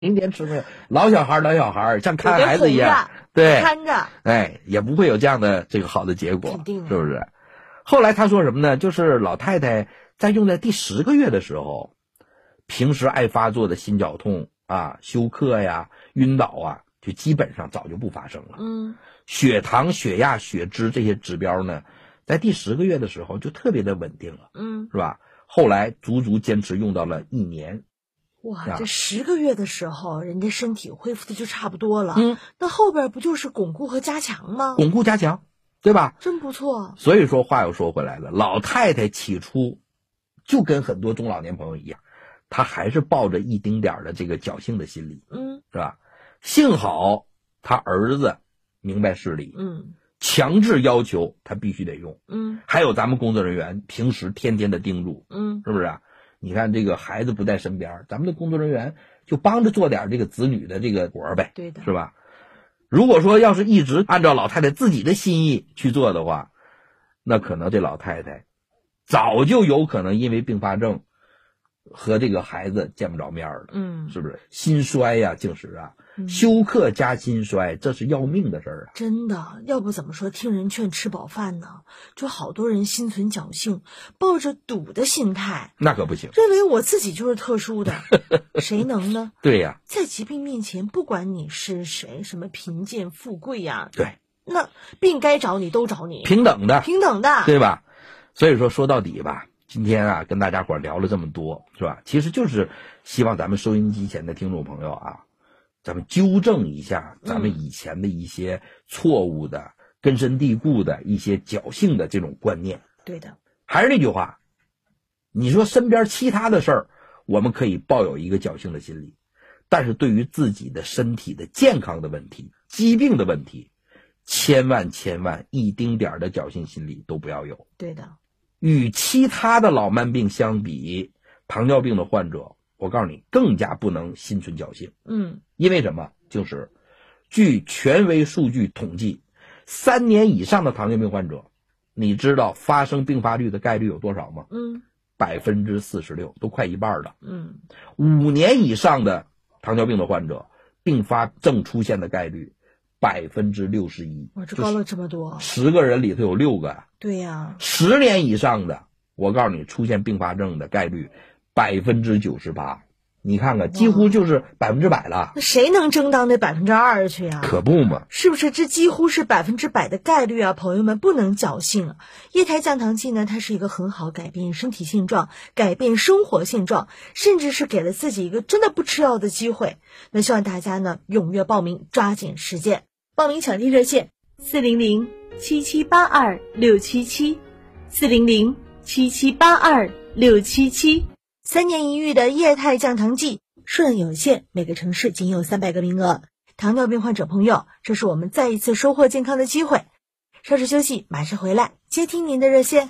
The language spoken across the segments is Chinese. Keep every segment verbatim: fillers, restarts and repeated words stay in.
明天吃没？老小孩老小孩像看孩子一样，对， 看着， 哎，也不会有这样的这个好的结果， 肯定是不是？后来他说什么呢？就是老太太在用在第十个月的时候，平时爱发作的心绞痛啊、休克呀、晕倒啊，就基本上早就不发生了。 嗯， 血糖、血压、血脂这些指标呢，在第十个月的时候就特别的稳定了。 嗯， 是吧？后来足足坚持用到了一年。 哇，这十个月的时候，人家身体恢复的就差不多了。 嗯， 那后边不就是巩固和加强吗？ 巩固加强，对吧？ 真不错。 所以说话又说回来了，老太太起初就跟很多中老年朋友一样，她还是抱着一丁点的这个侥幸的心理， 嗯， 是吧？幸好她儿子明白事理， 嗯， 强制要求他必须得用， 嗯， 还有咱们工作人员平时天天的叮嘱， 嗯， 是不是啊？你看这个孩子不在身边，咱们的工作人员就帮着做点这个子女的这个活呗， 对的， 是吧？如果说要是一直按照老太太自己的心意去做的话，那可能这老太太早就有可能因为并发症和这个孩子见不着面了， 嗯， 是不是？心衰呀、啊，竟是啊，嗯、休克加心衰，这是要命的事儿啊！ 真的，要不怎么说听人劝吃饱饭呢？就好多人心存侥幸，抱着赌的心态， 那可不行， 认为我自己就是特殊的，谁能呢？ 对呀、啊， 在疾病面前，不管你是谁，什么贫贱富贵呀、啊， 对， 那病该找你都找你， 平等的， 平等的， 对吧？所以说说到底吧。今天啊，跟大家伙聊了这么多，是吧？其实就是希望咱们收音机前的听众朋友啊，咱们纠正一下咱们以前的一些错误的、嗯、根深蒂固的一些侥幸的这种观念。 对的， 还是那句话，你说身边其他的事儿，我们可以抱有一个侥幸的心理，但是对于自己的身体的健康的问题、疾病的问题，千万千万一丁点的侥幸心理都不要有。 对的。 与其他的老慢病相比，糖尿病的患者，我告诉你，更加不能心存侥幸。 嗯， 因为什么？就是据权威数据统计，三年以上的糖尿病患者，你知道发生并发率的概率有多少吗？ 嗯， 百分之四十六，都快一半了。 嗯， 五年以上的糖尿病的患者，并发症出现的概率百分之六十一。 哇，这高了这么多！ 十个人里头有六个。 对呀、啊， 十年以上的，我告诉你，出现并发症的概率百分之九十八。你看看，几乎就是百分之百了。 那谁能争到那百分之二去啊？ 可不嘛！ 是不是？这几乎是百分之百的概率啊！朋友们不能侥幸啊！液态降糖剂呢，它是一个很好改变身体现状、改变生活现状，甚至是给了自己一个真的不吃药的机会。那希望大家呢踊跃报名，抓紧实践。报名抢订热线：四零零七七八二六七七，四零零七七八二六七七。三年一遇的液态降糖剂，数量有限，每个城市仅有三百个名额。糖尿病患者朋友，这是我们再一次收获健康的机会。稍事休息，马上回来接听您的热线。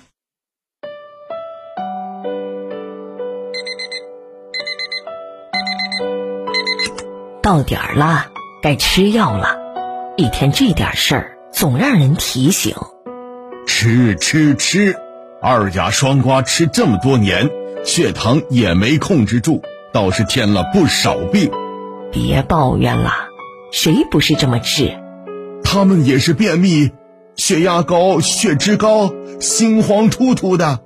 到点儿了，该吃药了。一天这点事儿，总让人提醒。 吃吃吃，二甲双胍吃这么多年，血糖也没控制住，倒是添了不少病。 别抱怨了，谁不是这么治？ 他们也是便秘，血压高，血脂高，心慌突突的。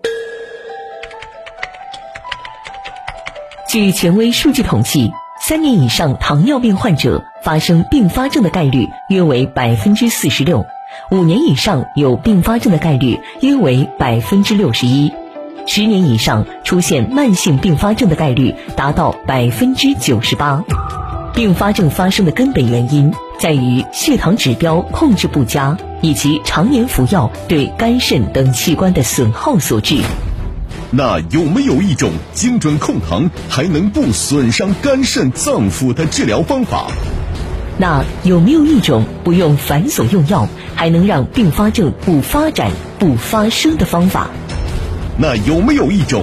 据权威数据统计，三年以上糖尿病患者发生并发症的概率约为百分之四十六，五年以上有并发症的概率约为百分之六十一，十年以上出现慢性并发症的概率达到百分之九十八。并发症发生的根本原因在于血糖指标控制不佳，以及常年服药对肝肾等器官的损耗所致。 那有没有一种精准控糖还能不损伤肝肾脏腑的治疗方法？ 那有没有一种不用繁琐用药还能让并发症不发展不发生的方法？ 那有没有一种